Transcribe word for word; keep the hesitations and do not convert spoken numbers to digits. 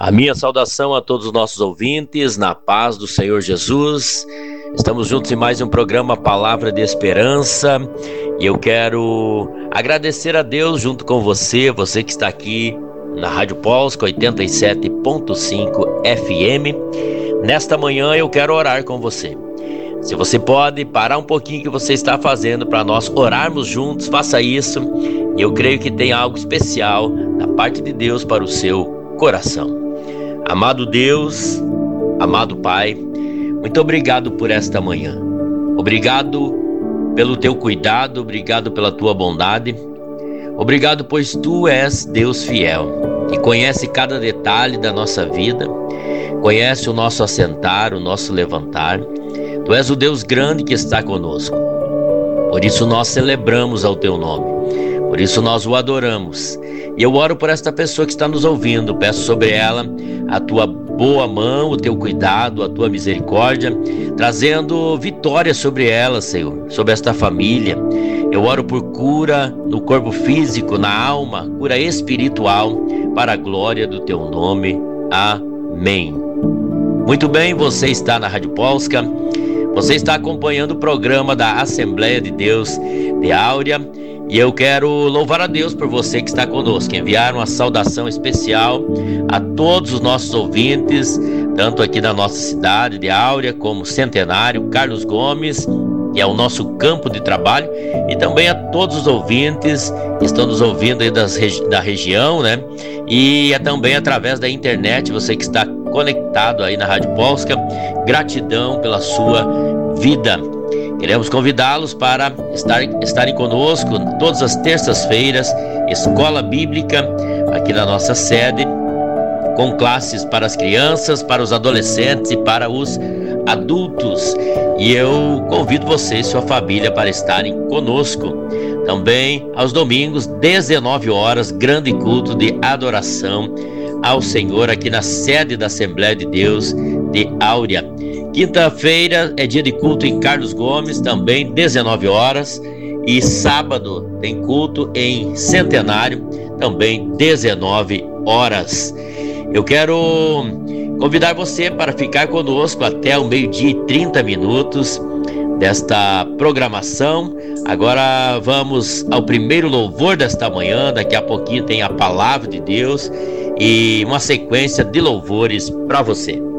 A minha saudação a todos os nossos ouvintes, na paz do Senhor Jesus. Estamos juntos em mais um programa Palavra de Esperança e eu quero agradecer a Deus junto com você, você que está aqui na Rádio Polska oitenta e sete ponto cinco F M. Nesta manhã eu quero orar com você. Se você pode parar um pouquinho o que você está fazendo para nós orarmos juntos, faça isso. Eu creio que tem algo especial da parte de Deus para o seu coração. Amado Deus, amado Pai, muito obrigado por esta manhã. Obrigado pelo teu cuidado, obrigado pela tua bondade. Obrigado, pois tu és Deus fiel, que conhece cada detalhe da nossa vida, conhece o nosso assentar, o nosso levantar. Tu és o Deus grande que está conosco. Por isso nós celebramos ao teu nome. Por isso nós o adoramos. E eu oro por esta pessoa que está nos ouvindo. Peço sobre ela a tua boa mão, o teu cuidado, a tua misericórdia, trazendo vitória sobre ela, Senhor, sobre esta família. Eu oro por cura no corpo físico, na alma, cura espiritual, para a glória do teu nome. Amém. Muito bem, você está na Rádio Polska. Você está acompanhando o programa da Assembleia de Deus de Áurea. E eu quero louvar a Deus por você que está conosco, enviar uma saudação especial a todos os nossos ouvintes, tanto aqui na nossa cidade de Áurea, como Centenário, Carlos Gomes, que é o nosso campo de trabalho, e também a todos os ouvintes que estão nos ouvindo aí das, da região, né? E é também através da internet, você que está conectado aí na Rádio Polska, gratidão pela sua vida. Queremos convidá-los para estar, estarem conosco todas as terças-feiras, Escola Bíblica, aqui na nossa sede, com classes para as crianças, para os adolescentes e para os adultos. E eu convido você e sua família para estarem conosco. Também aos domingos, dezenove horas, grande culto de adoração ao Senhor aqui na sede da Assembleia de Deus de Áurea. Quinta-feira é dia de culto em Carlos Gomes, também dezenove horas, e sábado tem culto em Centenário, também dezenove horas. Eu quero convidar você para ficar conosco até o meio-dia e trinta minutos desta programação. Agora vamos ao primeiro louvor desta manhã. Daqui a pouquinho tem a palavra de Deus e uma sequência de louvores para você.